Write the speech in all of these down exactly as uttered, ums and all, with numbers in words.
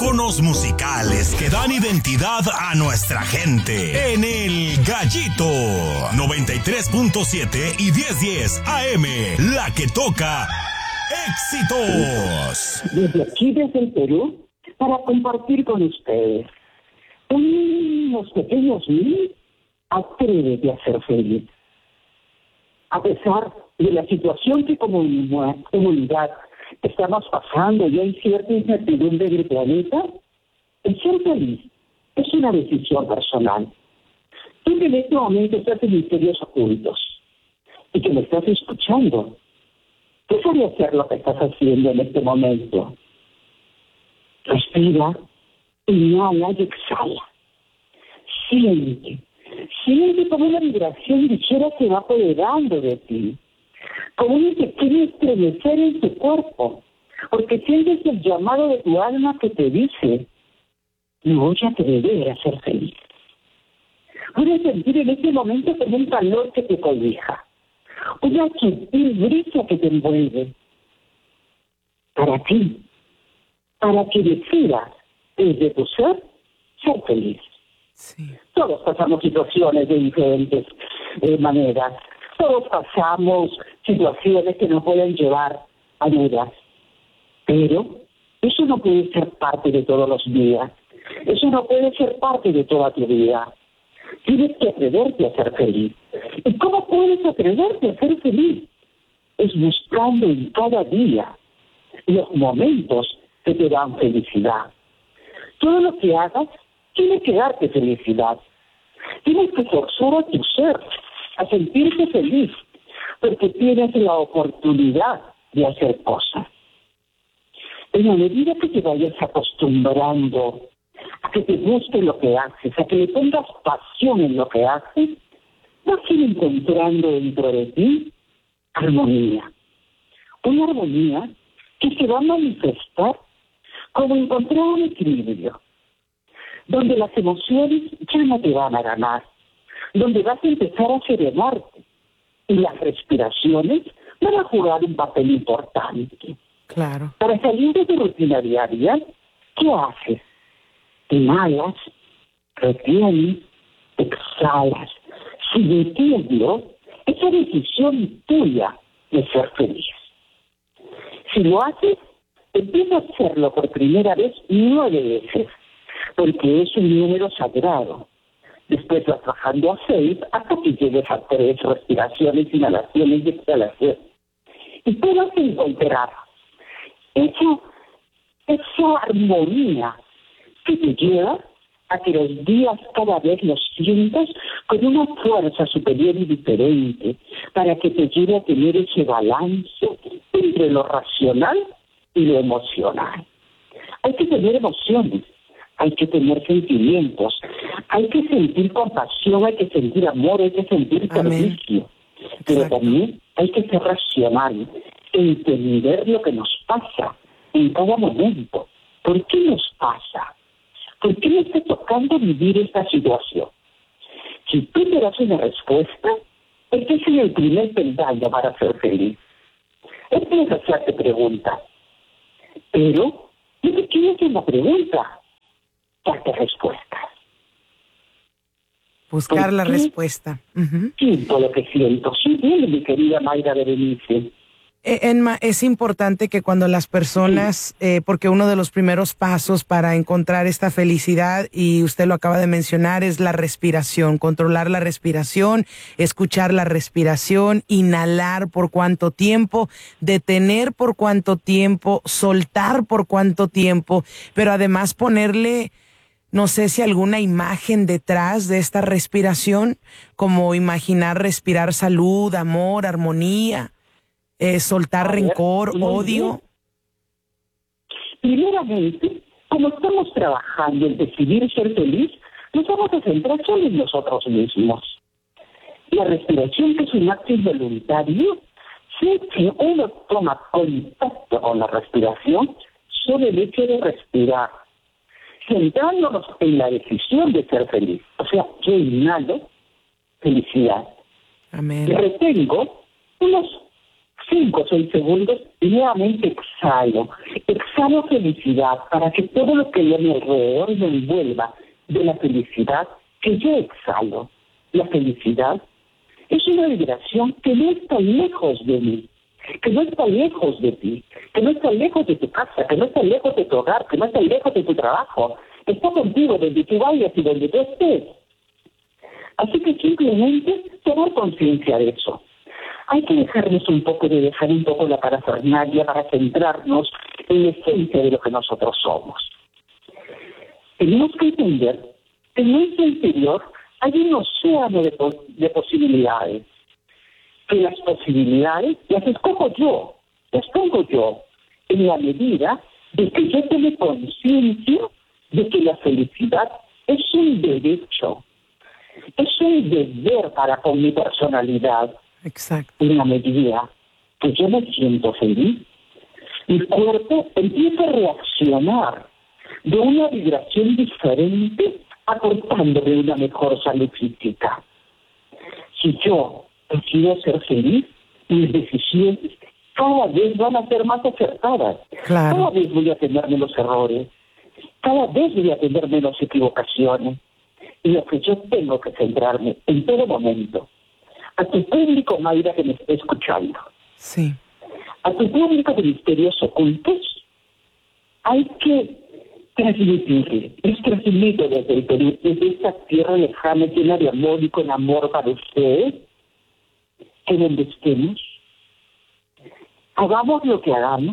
íconos musicales que dan identidad a nuestra gente. En El Gallito, noventa y tres punto siete y diez diez A M, la que toca éxitos. Desde aquí, desde el Perú, para compartir con ustedes unos pequeños mil, atrévete a ser feliz. A pesar de la situación que como comunidad estamos pasando y hay cierta incertidumbre en el planeta, el ser feliz es una decisión personal. Tú que en este momento estás en misterios ocultos y que me estás escuchando, deja de hacer lo que estás haciendo en este momento. Respira, inhala y exhala. Siente, siente como una vibración ligera se va apoderando de ti, como un pequeño estremecer en tu cuerpo, porque sientes el llamado de tu alma que te dice: me voy a atrever a ser feliz. Voy a sentir en este momento como un calor que te cobija, una sutil brisa que te envuelve. Para ti, para que decidas desde tu ser ser feliz. Sí. Todos pasamos situaciones de diferentes eh, maneras. Todos pasamos situaciones que nos pueden llevar a dudas. Pero eso no puede ser parte de todos los días. Eso no puede ser parte de toda tu vida. Tienes que atreverte a ser feliz. ¿Y cómo puedes atreverte a ser feliz? Es buscando en cada día los momentos que te dan felicidad. Todo lo que hagas tiene que darte felicidad. Tienes que forzar a tu ser a sentirte feliz, porque tienes la oportunidad de hacer cosas. En la medida que te vayas acostumbrando a que te guste lo que haces, a que le pongas pasión en lo que haces, vas a ir encontrando dentro de ti armonía. Una armonía que se va a manifestar como encontrar un equilibrio, donde las emociones ya no te van a ganar, donde vas a empezar a serenarte y las respiraciones van a jugar un papel importante. Claro. Para salir de tu rutina diaria, ¿qué haces? Inhalas, retienes, exhalas, sintiendo esa decisión tuya de ser feliz. Si lo haces, empieza a hacerlo por primera vez nueve veces, porque es un número sagrado. Después vas bajando a seis hasta que llegues a tres respiraciones, inhalaciones y exhalaciones. Y tú vas a encontrar esa, esa armonía que te lleva a que los días cada vez los sientas con una fuerza superior y diferente, para que te lleve a tener ese balance entre lo racional y lo emocional. Hay que tener emociones, hay que tener sentimientos, hay que sentir compasión, hay que sentir amor, hay que sentir servicio, pero también hay que ser racional, entender lo que nos pasa en cada momento. ¿Por qué nos pasa? ¿Por qué me está tocando vivir esta situación? Si tú te das una respuesta, este es el primer peldaño para ser feliz. Este es hacerte preguntas, pero no te quedes en la pregunta, date respuestas. Buscar la respuesta. Uh-huh. Siento lo que siento. Sí, bien, mi querida Mayra Berenice. Enma, es importante que cuando las personas, eh, porque uno de los primeros pasos para encontrar esta felicidad, y usted lo acaba de mencionar, es la respiración, controlar la respiración, escuchar la respiración, inhalar por cuánto tiempo, detener por cuánto tiempo, soltar por cuánto tiempo, pero además ponerle, no sé si alguna imagen detrás de esta respiración, como imaginar respirar salud, amor, armonía. Eh, soltar ver, rencor, odio. Primeramente, como estamos trabajando en decidir ser feliz, nos vamos a centrar solo en nosotros mismos. La respiración, que es un acto involuntario, si que uno toma contacto con la respiración, solo el hecho de respirar, centrándonos en la decisión de ser feliz. O sea, yo inhalo felicidad. Amén. Y retengo unos cinco o seis segundos y nuevamente exhalo. Exhalo felicidad para que todo lo que hay a mi alrededor me envuelva de la felicidad que yo exhalo. La felicidad es una vibración que no está lejos de mí, que no está lejos de ti, que no está lejos de tu casa, que no está lejos de tu hogar, que no está lejos de tu trabajo. Está contigo donde tú vayas y donde tú estés. Así que simplemente tomar conciencia de eso. Hay que dejarnos un poco de dejar un poco la parafernalia para centrarnos en la esencia de lo que nosotros somos. Tenemos que entender que en nuestro interior hay un océano de, pos- de posibilidades. Que las posibilidades las escojo yo, las pongo yo, en la medida de que yo tome conciencia de que la felicidad es un derecho, es un deber para con mi personalidad. Exacto. En la medida que yo me siento feliz, mi cuerpo empieza a reaccionar de una vibración diferente, aportándome una mejor salud física. Si yo decido ser feliz, mis decisiones cada vez van a ser más acertadas. Claro. Cada vez voy a tener menos errores. Cada vez voy a tener menos equivocaciones. Y lo que yo tengo que centrarme en todo momento, a tu público, Mayra, que me está escuchando, Sí. a tu público de Misterios Ocultos, hay que transmitirle, les transmito desde el Perú, desde esta tierra lejana, llena de amor y con amor para ustedes, que donde estemos, hagamos lo que hagamos,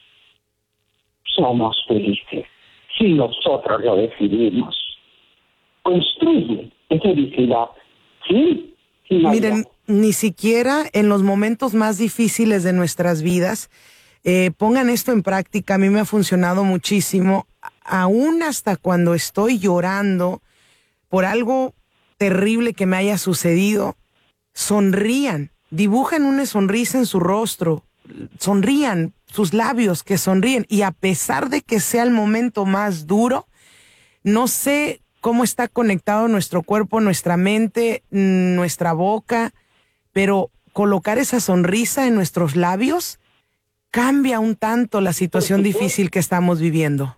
somos felices, si nosotros lo decidimos. Construye esa felicidad, ¿sí? sí Miren, ni siquiera en los momentos más difíciles de nuestras vidas, eh, pongan esto en práctica. A mí me ha funcionado muchísimo, aún hasta cuando estoy llorando por algo terrible que me haya sucedido, sonrían, dibujan una sonrisa en su rostro, sonrían, sus labios que sonríen, y a pesar de que sea el momento más duro, no sé cómo está conectado nuestro cuerpo, nuestra mente, nuestra boca, pero colocar esa sonrisa en nuestros labios cambia un tanto la situación difícil que estamos viviendo.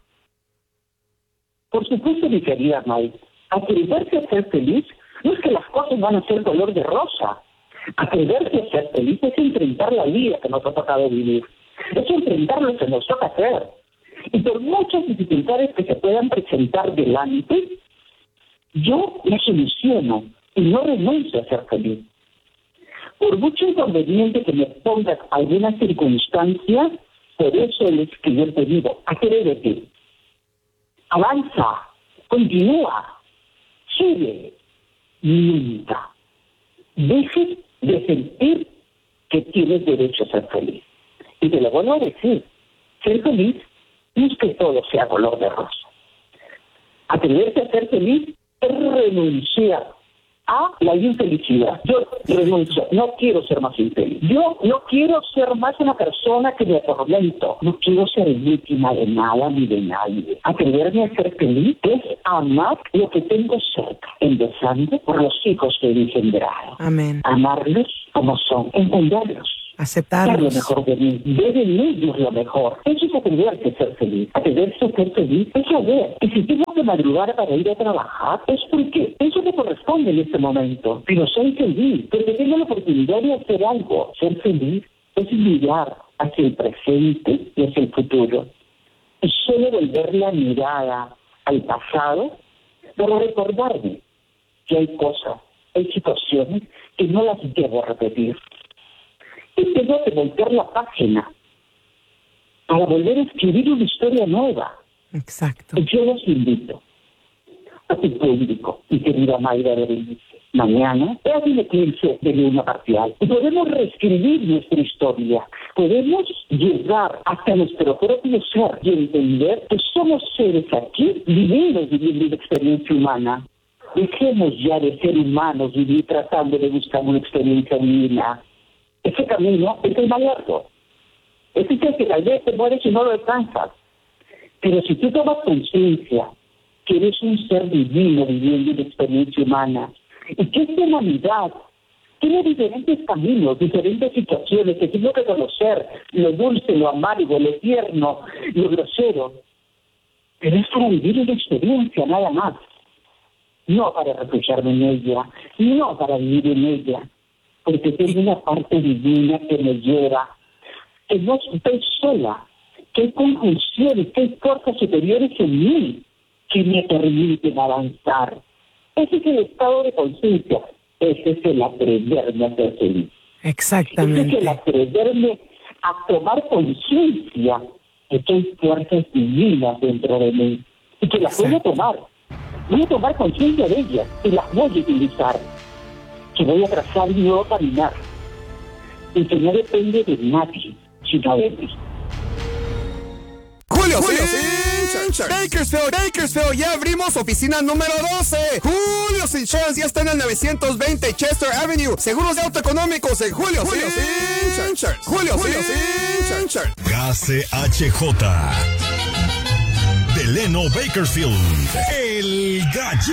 Por supuesto, mi querida May, atreverse a ser feliz no es que las cosas van a ser color de rosa. Atreverse a ser feliz es enfrentar la vida que nos ha tocado vivir. Es enfrentar lo que nos toca hacer. Y por muchas dificultades que se puedan presentar delante, yo me soluciono y no renuncio a ser feliz. Por mucho inconveniente que me ponga alguna circunstancia, por eso es que yo te digo, atrévete, avanza, continúa, sigue, nunca dejes de sentir que tienes derecho a ser feliz. Y te lo vuelvo a decir, ser feliz no es que todo sea color de rosa. Atreverse a ser feliz es renunciar a la infelicidad. Yo renuncio, no quiero ser más infeliz. Yo no quiero ser más una persona que me atormento. No quiero ser víctima de nada ni de nadie. Atreverme a ser feliz es amar lo que tengo cerca, empezando por los hijos que he engendrado. Amén. Amarlos como son, entenderlos. Dar lo Aceptarlos. mejor de mí, ver en ellos lo mejor. Eso es atreverse a ser feliz. Atreverse a ser feliz es saber que si tengo que madrugar para ir a trabajar, es porque eso me corresponde en este momento. Pero soy feliz, porque tengo la oportunidad de hacer algo. Ser feliz es mirar hacia el presente y hacia el futuro. Y solo volver la mirada al pasado para recordarme que hay cosas, hay situaciones que no las debo repetir. Y tengo que volver la página para volver a escribir una historia nueva. Exacto. Y yo los invito a tu público, mi querida Mayra Berenice. Mañana es un eclipse de luna parcial. Y podemos reescribir nuestra historia. Podemos llegar hasta nuestro propio ser y entender que somos seres aquí divinos viviendo una experiencia humana. Dejemos ya de ser humanos y vivir tratando de buscar una experiencia divina. Ese camino es el más largo. Es el que tal vez te mueres y no lo alcanzas. Pero si tú tomas conciencia que eres un ser divino viviendo una experiencia humana y que esta humanidad Tiene diferentes caminos, diferentes situaciones que tiene que conocer, lo dulce, lo amargo, lo tierno, lo grosero. Pero es para vivir una experiencia, nada más. No para refugiarme en ella, no para vivir en ella, porque tengo una parte divina que me lleva, que no estoy sola, que hay conjunciones, que hay fuerzas superiores en mí que me permiten avanzar. Ese es el estado de conciencia, ese es el atreverme a ser feliz. Exactamente. Ese es el atreverme a tomar conciencia de que hay fuerzas divinas dentro de mí y que las voy a tomar. Voy a tomar conciencia de ellas y las voy a utilizar. Que voy a trazar mi nuevo caminar. Y que no depende de nadie, sino de mí. Julio, Julio Insurance. Bakersfield, Bakersfield, ya abrimos oficina número doce. Julio Insurance ya está en el novecientos veinte Chester Avenue. Seguros de auto económicos en Julio Insurance. Julio Insurance. K C H J. Delano Bakersfield. El Gallito.